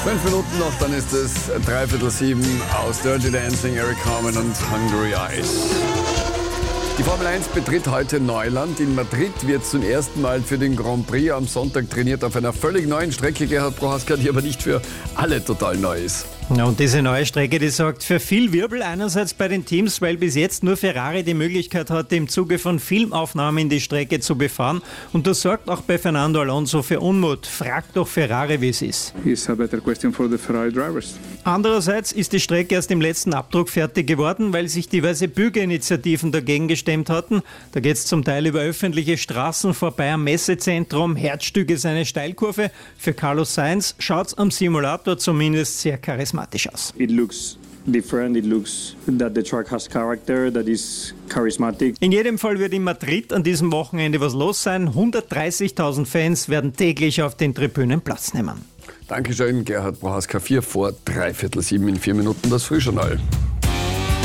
5 Minuten noch, dann ist es 6:43 aus Dirty Dancing, Eric Carmen und Hungry Eyes. Die Formel 1 betritt heute Neuland. In Madrid wird zum ersten Mal für den Grand Prix am Sonntag trainiert auf einer völlig neuen Strecke, Gerhard Prohaska, die aber nicht für alle total neu ist. Ja, und diese neue Strecke, die sorgt für viel Wirbel einerseits bei den Teams, weil bis jetzt nur Ferrari die Möglichkeit hatte, im Zuge von Filmaufnahmen die Strecke zu befahren. Und das sorgt auch bei Fernando Alonso für Unmut. Fragt doch Ferrari, wie es ist. It's a better question for the Ferrari drivers. Andererseits ist die Strecke erst im letzten Abdruck fertig geworden, weil sich diverse Bürgerinitiativen dagegen gestemmt hatten. Da geht es zum Teil über öffentliche Straßen vorbei am Messezentrum. Herzstück ist eine Steilkurve. Für Carlos Sainz schaut es am Simulator zumindest sehr charismatisch aus. It looks different. It looks that the track has character, that is charismatic. In jedem Fall wird in Madrid an diesem Wochenende was los sein. 130.000 Fans werden täglich auf den Tribünen Platz nehmen. Dankeschön, Gerhard Prohaska. 6:45 in 4 Minuten das Frühjournal.